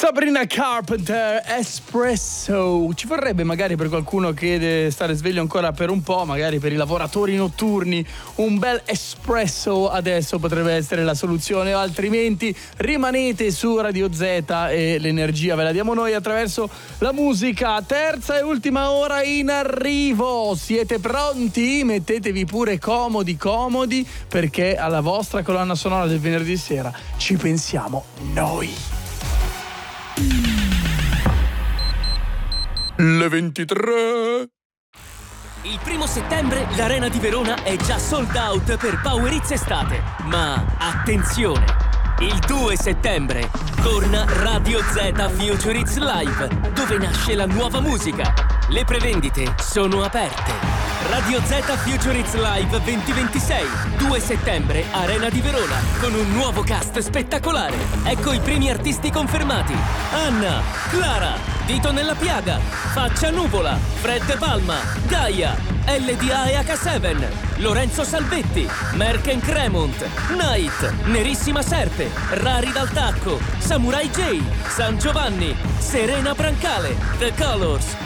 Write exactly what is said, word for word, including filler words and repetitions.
Sabrina Carpenter, Espresso. Ci vorrebbe magari per qualcuno che deve stare sveglio ancora per un po', magari per i lavoratori notturni, un bel espresso adesso potrebbe essere la soluzione, o altrimenti rimanete su Radio Z e l'energia ve la diamo noi attraverso la musica. Terza e ultima ora in arrivo. Siete pronti? Mettetevi pure comodi comodi, perché alla vostra colonna sonora del venerdì sera ci pensiamo noi. Le ventitré. Il primo settembre l'Arena di Verona è già sold out per Power Hits Estate. Ma attenzione! Il due settembre torna Radio Z Future Hits Live, dove nasce la nuova musica. Le prevendite sono aperte. Radio Z Future Hits Live duemilaventisei, due settembre, Arena di Verona, con un nuovo cast spettacolare. Ecco i primi artisti confermati: Anna, Clara, Dito nella Piaga, Faccia Nuvola, Fred De Palma, Gaia, L D A e H sette, Lorenzo Salvetti, Merck Cremont, Night, Nerissima Serpe, Rari dal Tacco, Samurai J, San Giovanni, Serena Brancale, The Colors,